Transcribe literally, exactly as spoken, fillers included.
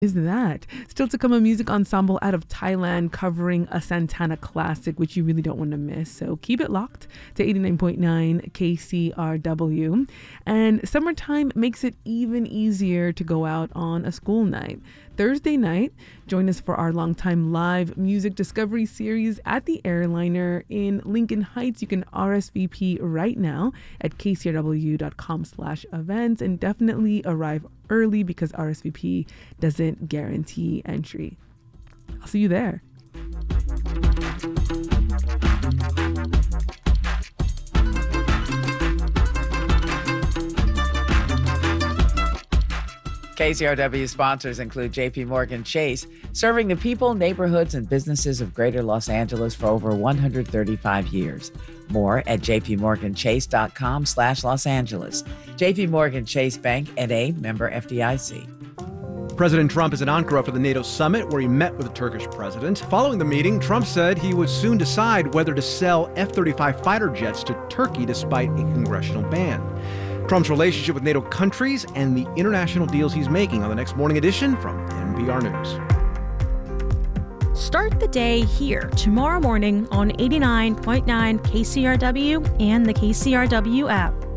Is that? Still to come, a music ensemble out of Thailand covering a Santana classic, which you really don't want to miss. So keep it locked to eighty-nine point nine K C R W. And summertime makes it even easier to go out on a school night. Thursday night, join us for our longtime live music discovery series at the Airliner in Lincoln Heights. You can R S V P right now at kcrw.com slash events and definitely arrive early because R S V P doesn't guarantee entry. I'll see you there. K C R W sponsors include J P Morgan Chase, serving the people, neighborhoods, and businesses of Greater Los Angeles for over one hundred thirty-five years. More at jpmorganchase.com slash Los Angeles. J P Morgan Chase Bank, N A, member F D I C. President Trump is in Ankara for the NATO summit where he met with the Turkish president. Following the meeting, Trump said he would soon decide whether to sell F thirty-five fighter jets to Turkey despite a congressional ban. Trump's relationship with NATO countries and the international deals he's making on the next Morning Edition from N P R News. Start the day here tomorrow morning on eighty-nine point nine K C R W and the K C R W app.